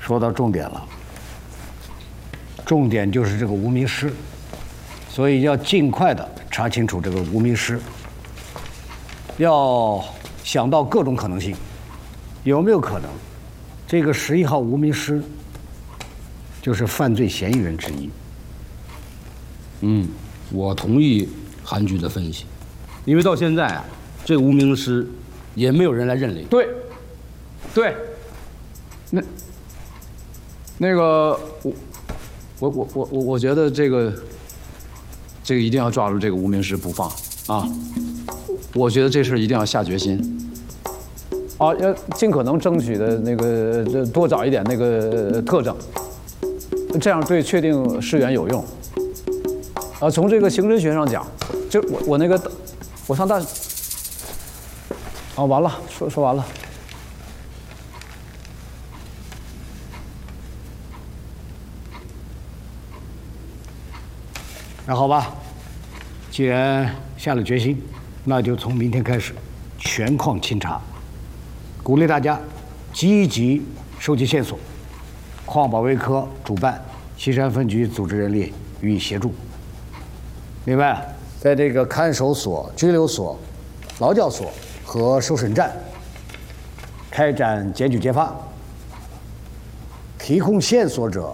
说到重点了，重点就是这个无名尸，所以要尽快的查清楚这个无名尸，要想到各种可能性，有没有可能，这个11号无名尸就是犯罪嫌疑人之一？ 我同意韩局的分析，因为到现在啊，这个无名尸也没有人来认领。 对，那个我觉得这个一定要抓住这个无名尸不放啊！我觉得这事一定要下决心啊，要尽可能争取的那个多找一点那个特征，这样对确定尸源有用。从这个刑侦学上讲，就我上大完了，说完了。 那好吧，既然下了决心，那就从明天开始全矿清查，鼓励大家积极收集线索，矿保卫科主办，西山分局组织人力予以协助。另外，在这个看守所、拘留所、劳教所和受审站开展检举揭发，提供线索者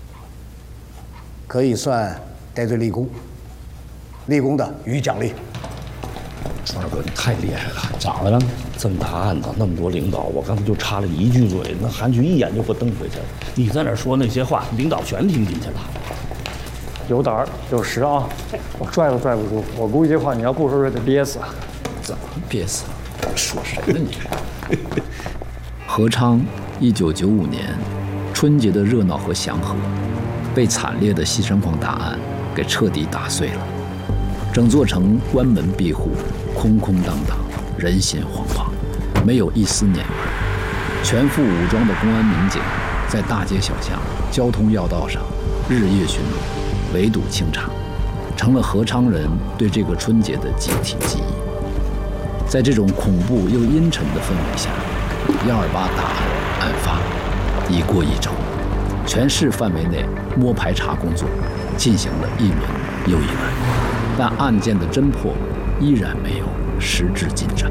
可以算戴罪立功，立功的予以奖励。 川哥，你太厉害了！咋了？这么大案子，那么多领导，我刚才就插了一句嘴，那韩局一眼就给我瞪回去了。你在那说那些话，领导全听进去了。 有胆儿有实啊！我拽都拽不住，我估计这话你要不说，得憋死。 怎么憋死？说谁呢你？ 何昌1995年春节的热闹和祥和，被惨烈的西山矿大案给彻底打碎了。整座城关门闭户，空空荡荡，人心惶惶，没有一丝年味。全副武装的公安民警在大街小巷、交通要道上日夜巡逻，围堵清查，成了何昌人对这个春节的集体记忆。在这种恐怖又阴沉的氛围下，128大案发已过1周，全市范围内摸排查工作进行了一轮又一轮，但案件的侦破依然没有实质进展。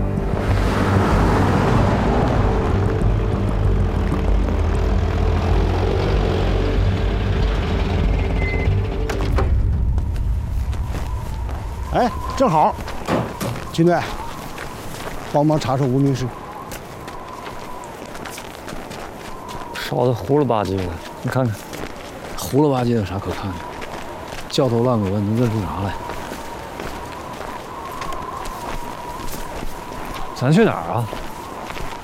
哎，正好，金队，帮忙查查无名尸。 烧的糊了吧唧的，你看看， 糊了吧唧有啥可看的？焦头烂额，能认出啥来？ 咱去哪儿啊？